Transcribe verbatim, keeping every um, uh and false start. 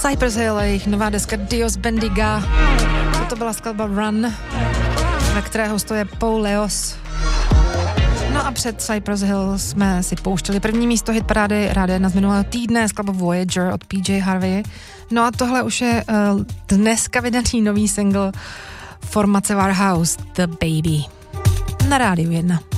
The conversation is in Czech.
Cypress Hill, jejich nová deska Dios Bendiga. To byla skladba Run, ve které hostuje Paul Leos. No a před Cypress Hill jsme si pouštěli první místo hitparády Rádia jedna z minulého týdne, skladba Voyager od P J Harvey. No a tohle už je uh, dneska vydaný nový single formace Warhouse, The Baby. Na Rádiu jedna.